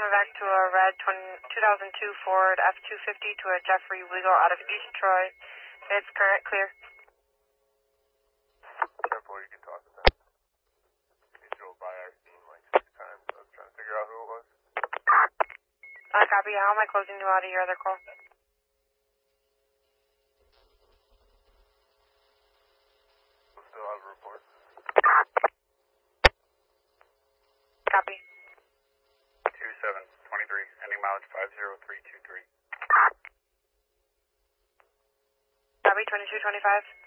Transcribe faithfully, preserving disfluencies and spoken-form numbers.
back to a red two thousand two Ford F two fifty to a Jeffrey Weigel out of East Troy. It's current clear. Careful, you can talk with that. He drove by our scene like six times. I was trying to figure out who it was. Uh, copy. How am I closing you out of your other call? We'll still have a report. Copy. two seven two three, ending mileage five zero three two three. Copy, twenty-two twenty-five.